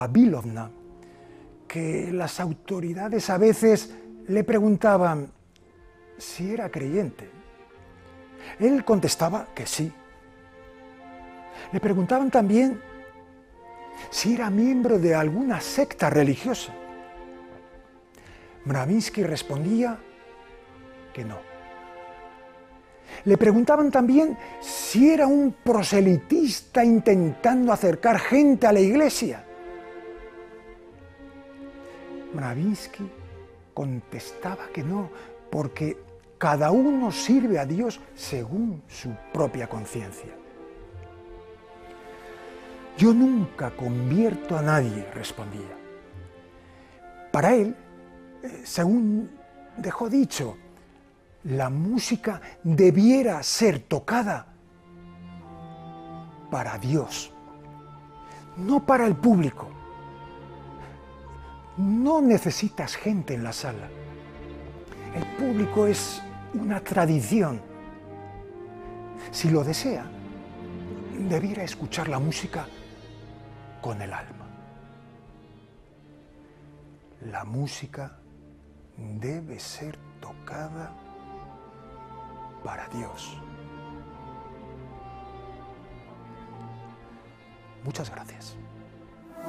Vilovna, que las autoridades a veces le preguntaban si era creyente. Él contestaba que sí. Le preguntaban también si era miembro de alguna secta religiosa. Mravinsky respondía que no. Le preguntaban también si era un proselitista intentando acercar gente a la iglesia. Mravinsky contestaba que no, porque cada uno sirve a Dios según su propia conciencia. Yo nunca convierto a nadie, respondía. Para él, según dejó dicho, la música debiera ser tocada para Dios, no para el público. No necesitas gente en la sala. El público es una tradición. Si lo desea, debiera escuchar la música con el alma. La música debe ser tocada para Dios. Muchas gracias.